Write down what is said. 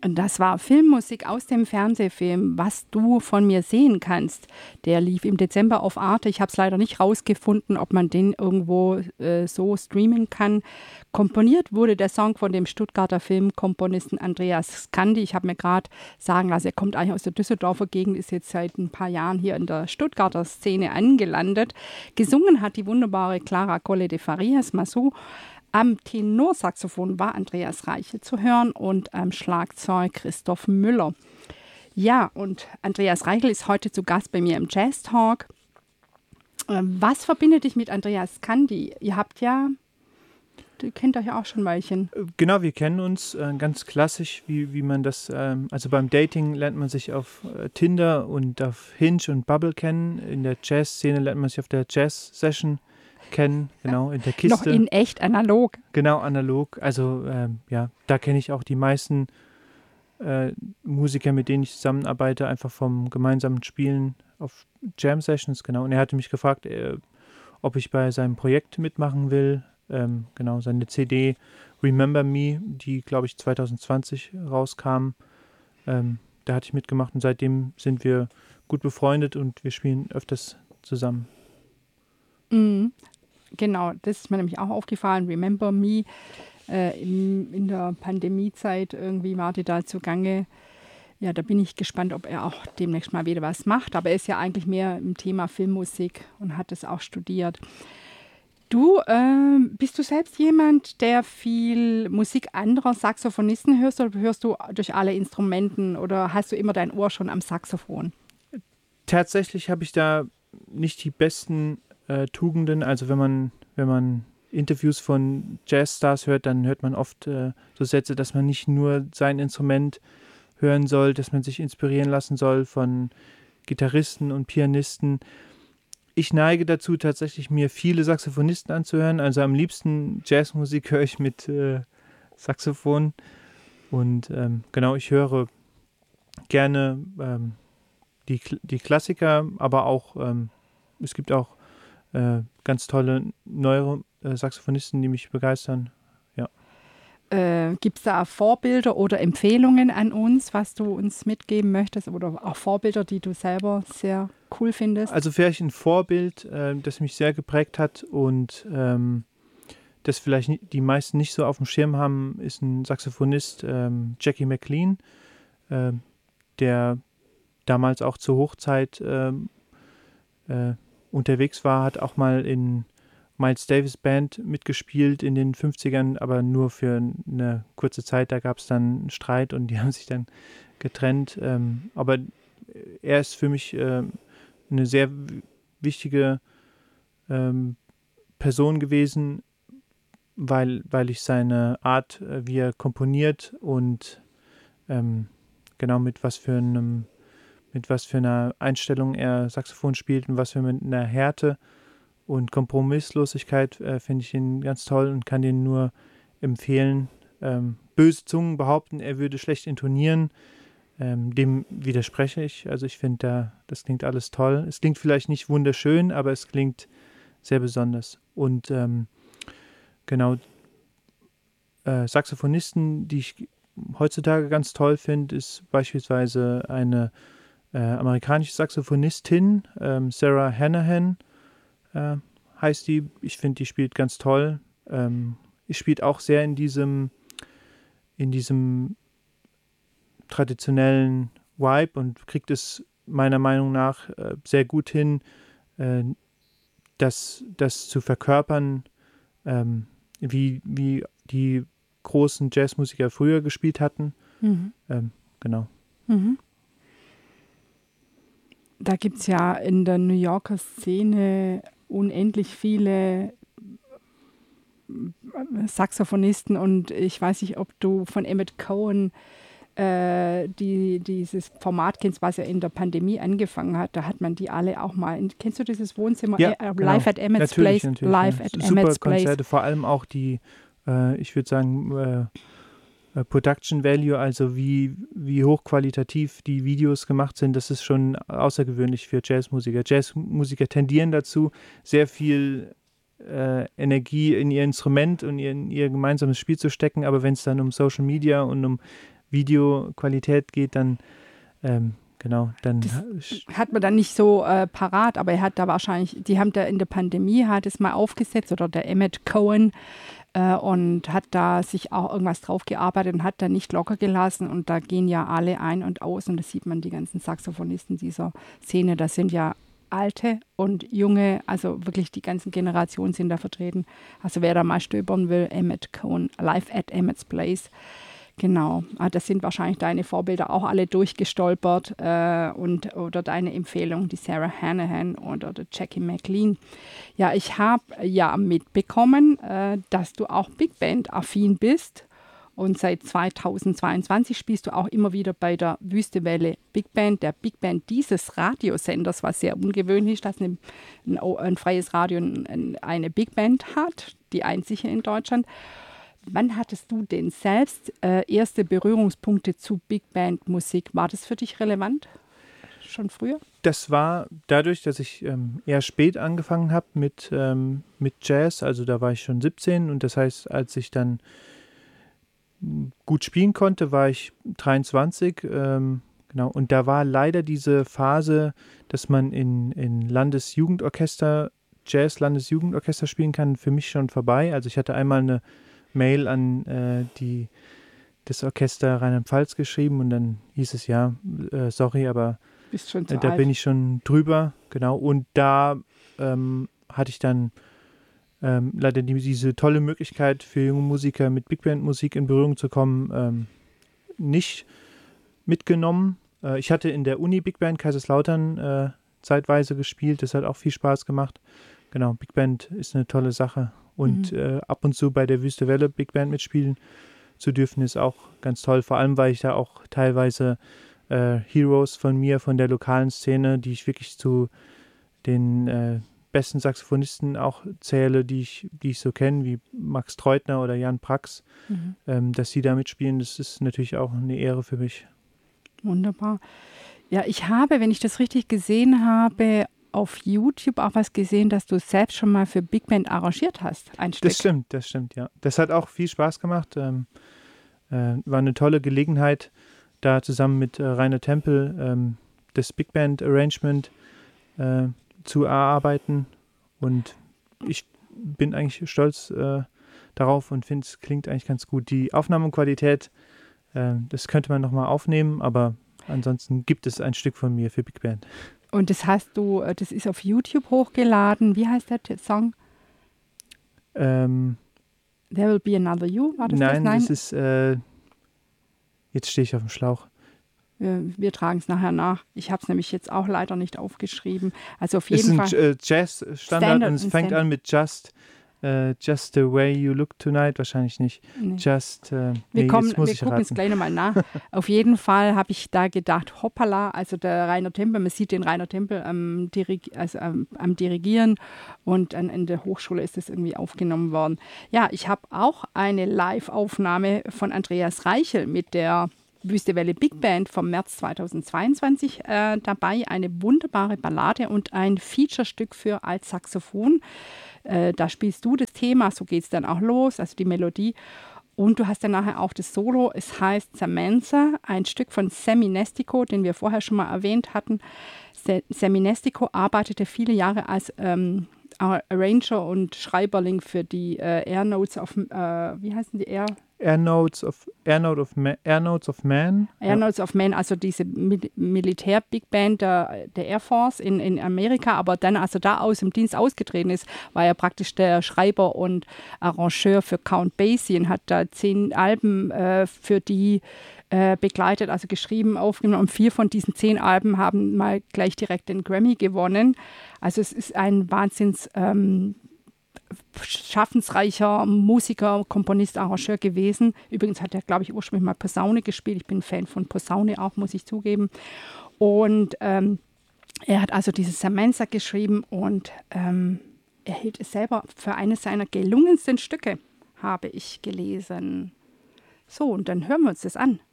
Das war Filmmusik aus dem Fernsehfilm Was du von mir sehen kannst. Der lief im Dezember auf Arte. Ich habe es leider nicht rausgefunden, ob man den irgendwo so streamen kann. Komponiert wurde der Song von dem Stuttgarter Filmkomponisten Andreas Scandi. Ich habe mir gerade sagen lassen, er kommt eigentlich aus der Düsseldorfer Gegend, ist jetzt seit ein paar Jahren hier in der Stuttgarter Szene angelandet. Gesungen hat die wunderbare Clara Colle de Farias Massou. Am Tenorsaxophon war Andreas Reiche zu hören und am Schlagzeug Christoph Müller. Ja, und Andreas Reichel ist heute zu Gast bei mir im Jazz Talk. Was verbindet dich mit Andreas Scandi? Ihr kennt euch ja auch schon ein Weilchen. Genau, wir kennen uns ganz klassisch, wie man das, also beim Dating lernt man sich auf Tinder und auf Hinge und Bubble kennen. In der Jazz-Szene lernt man sich auf der Jazz-Session kennen, genau, in der Kiste. Noch in echt analog. Genau, analog. Also da kenne ich auch die meisten Musiker, mit denen ich zusammenarbeite, einfach vom gemeinsamen Spielen auf Jam-Sessions, genau. Und er hatte mich gefragt, ob ich bei seinem Projekt mitmachen will. Genau, seine CD Remember Me, die, glaube ich, 2020 rauskam. Da hatte ich mitgemacht und seitdem sind wir gut befreundet und wir spielen öfters zusammen. Mhm. Genau, das ist mir nämlich auch aufgefallen. Remember Me, in der Pandemiezeit irgendwie war die da zugange. Ja, da bin ich gespannt, ob er auch demnächst mal wieder was macht. Aber er ist ja eigentlich mehr im Thema Filmmusik und hat es auch studiert. Du, bist du selbst jemand, der viel Musik anderer Saxophonisten hörst oder hörst du durch alle Instrumenten oder hast du immer dein Ohr schon am Saxophon? Tatsächlich habe ich da nicht die besten Tugenden. Also wenn man Interviews von Jazzstars hört, dann hört man oft so Sätze, dass man nicht nur sein Instrument hören soll, dass man sich inspirieren lassen soll von Gitarristen und Pianisten. Ich neige dazu, tatsächlich mir viele Saxophonisten anzuhören. Also am liebsten Jazzmusik höre ich mit Saxophon. Und genau, ich höre gerne die Klassiker, aber auch es gibt auch ganz tolle neuere Saxophonisten, die mich begeistern. Ja. Gibt es da Vorbilder oder Empfehlungen an uns, was du uns mitgeben möchtest? Oder auch Vorbilder, die du selber sehr cool findest? Also vielleicht ein Vorbild, das mich sehr geprägt hat und das vielleicht die meisten nicht so auf dem Schirm haben, ist ein Saxophonist, Jackie McLean, der damals auch zur Hochzeit unterwegs war, hat auch mal in Miles Davis Band mitgespielt in den 50ern, aber nur für eine kurze Zeit. Da gab es dann einen Streit und die haben sich dann getrennt. Aber er ist für mich eine sehr wichtige Person gewesen, weil ich seine Art, wie er komponiert und genau mit was für einer Einstellung er Saxophon spielt und was für mit einer Härte und Kompromisslosigkeit finde ich ihn ganz toll und kann den nur empfehlen. Böse Zungen behaupten, er würde schlecht intonieren. Dem widerspreche ich. Also ich finde, das klingt alles toll. Es klingt vielleicht nicht wunderschön, aber es klingt sehr besonders. Und genau, Saxophonisten, die ich heutzutage ganz toll finde, ist beispielsweise eine amerikanische Saxophonistin, Sarah Hanahan heißt die. Ich finde, die spielt ganz toll. Die spielt auch sehr in diesem traditionellen Vibe und kriegt es meiner Meinung nach sehr gut hin, das zu verkörpern, wie die großen Jazzmusiker früher gespielt hatten. Mhm. Genau. Mhm. Da gibt es ja in der New Yorker Szene unendlich viele Saxophonisten und ich weiß nicht, ob du von Emmett Cohen dieses Format kennst, was er in der Pandemie angefangen hat. Da hat man die alle auch mal. Kennst du dieses Wohnzimmer? Ja, Live at Emmett's Place? Natürlich, Live ja. at Super Emmett's Konzerte, Place. vor allem auch die, ich würde sagen, Production Value, also wie hochqualitativ die Videos gemacht sind, das ist schon außergewöhnlich für Jazzmusiker. Jazzmusiker tendieren dazu, sehr viel Energie in ihr Instrument und in ihr gemeinsames Spiel zu stecken, aber wenn es dann um Social Media und um Videoqualität geht, dann genau, dann Das hat man dann nicht so parat, aber er hat da wahrscheinlich, die haben da in der Pandemie, hat es mal aufgesetzt, oder der Emmett Cohen, und hat da sich auch irgendwas drauf gearbeitet und hat da nicht locker gelassen, und da gehen ja alle ein und aus, und das sieht man, die ganzen Saxophonisten dieser Szene, das sind ja alte und junge, also wirklich die ganzen Generationen sind da vertreten. Also wer da mal stöbern will, Emmett Cohen, Live at Emmett's Place. Genau, das sind wahrscheinlich deine Vorbilder auch alle durchgestolpert, oder deine Empfehlung, die Sarah Hanahan oder die Jackie McLean. Ja, ich habe ja mitbekommen, dass du auch Big Band-affin bist, und seit 2022 spielst du auch immer wieder bei der Wüste Welle Big Band, der Big Band dieses Radiosenders, was sehr ungewöhnlich ist, dass ein freies Radio eine Big Band hat, die einzige in Deutschland. Wann hattest du denn selbst erste Berührungspunkte zu Big Band Musik? War das für dich relevant? Schon früher? Das war dadurch, dass ich eher spät angefangen habe mit Jazz, also da war ich schon 17, und das heißt, als ich dann gut spielen konnte, war ich 23, genau, und da war leider diese Phase, dass man in Landesjugendorchester, Jazz-Landesjugendorchester spielen kann, für mich schon vorbei. Also ich hatte einmal eine Mail an das Orchester Rheinland-Pfalz geschrieben, und dann hieß es, ja, sorry, aber Bist schon zu da alt. bin ich schon drüber, genau, und da hatte ich dann leider diese tolle Möglichkeit für junge Musiker mit Big Band Musik in Berührung zu kommen, nicht mitgenommen. Ich hatte in der Uni Big Band Kaiserslautern zeitweise gespielt, das hat auch viel Spaß gemacht. Genau, Big Band ist eine tolle Sache, und ab und zu bei der Wüste Welle Big Band mitspielen zu dürfen, ist auch ganz toll, vor allem, weil ich da auch teilweise Heroes von mir, von der lokalen Szene, die ich wirklich zu den besten Saxophonisten auch zähle, die ich so kenne, wie Max Treutner oder Jan Prax, dass sie da mitspielen, das ist natürlich auch eine Ehre für mich. Wunderbar. Ja, ich habe, wenn ich das richtig gesehen habe, auf YouTube auch was gesehen, dass du selbst schon mal für Big Band arrangiert hast, ein Stück. Das stimmt, ja. Das hat auch viel Spaß gemacht. War eine tolle Gelegenheit, da zusammen mit Rainer Tempel das Big Band Arrangement zu erarbeiten, und ich bin eigentlich stolz darauf und finde, es klingt eigentlich ganz gut. Die Aufnahmequalität, das könnte man nochmal aufnehmen, aber ansonsten gibt es ein Stück von mir für Big Band. Und das das ist auf YouTube hochgeladen. Wie heißt der Song? There Will Be Another You? War das nein, das? das ist, jetzt stehe ich auf dem Schlauch. Wir tragen es nachher nach. Ich habe es nämlich jetzt auch leider nicht aufgeschrieben. Also auf jeden Fall. Es ist ein Jazz-Standard, und es fängt an mit Just the Way You Look Tonight, wahrscheinlich nicht. Nee. Wir gucken es gleich nochmal nach. Auf jeden Fall habe ich da gedacht, hoppala, also der Rainer Tempel, man sieht den Rainer Tempel am Dirigieren, und in der Hochschule ist das irgendwie aufgenommen worden. Ja, ich habe auch eine Live-Aufnahme von Andreas Reichel mit der Wüste Welle Big Band vom März 2022 dabei. Eine wunderbare Ballade und ein Featurestück für Altsaxophon. Da spielst du das Thema, so geht es dann auch los, also die Melodie. Und du hast dann nachher auch das Solo, es heißt Samantha, ein Stück von Sammy Nestico, den wir vorher schon mal erwähnt hatten. Sammy Nestico arbeitete viele Jahre als Arranger und Schreiberling für die Air Notes of, wie heißen die Air Notes of Man. Air Notes of Man, also diese Militär-Big Band der Air Force in Amerika, aber dann, als er da aus dem Dienst ausgetreten ist, war er praktisch der Schreiber und Arrangeur für Count Basie und hat da 10 Alben für die begleitet, also geschrieben, aufgenommen. Und 4 von diesen 10 Alben haben mal gleich direkt den Grammy gewonnen. Also es ist ein wahnsinns schaffensreicher Musiker, Komponist, Arrangeur gewesen. Übrigens hat er, glaube ich, ursprünglich mal Posaune gespielt. Ich bin Fan von Posaune auch, muss ich zugeben. Und er hat also dieses Samantha geschrieben, und er hielt es selber für eines seiner gelungensten Stücke, habe ich gelesen. So, und dann hören wir uns das an.